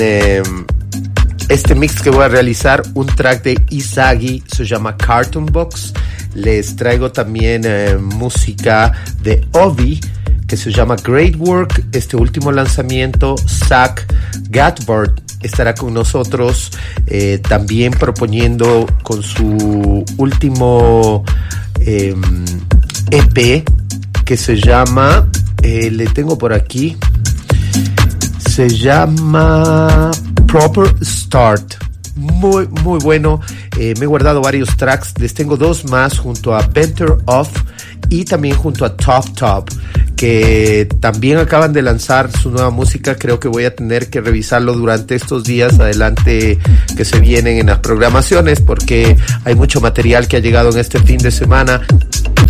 este mix que voy a realizar, un track de Isagi, se llama Cartoon Box. Les traigo también música de Ovi, que se llama Great Work. Este último lanzamiento, Zach Gatbard estará con nosotros, también proponiendo con su último EP, que se llama, le tengo por aquí, se llama Proper Start. Muy, muy bueno. Me he guardado varios tracks. Les tengo dos más junto a Better Off y también junto a Top, que también acaban de lanzar su nueva música. Creo que voy a tener que revisarlo durante estos días adelante que se vienen en las programaciones, porque hay mucho material que ha llegado en este fin de semana.